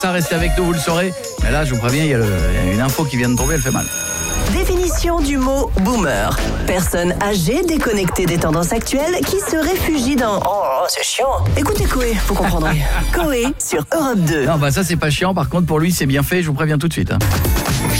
Ça, restez avec nous, vous le saurez. Mais là, je vous préviens, il y a une info qui vient de tomber, elle fait mal. Définition du mot boomer. Personne âgée déconnectée des tendances actuelles qui se réfugie dans « Oh, c'est chiant ». Écoutez Coé, vous comprendrez. Coé sur Europe 2. Non, bah ça, c'est pas chiant. Par contre, pour lui, c'est bien fait. Je vous préviens tout de suite.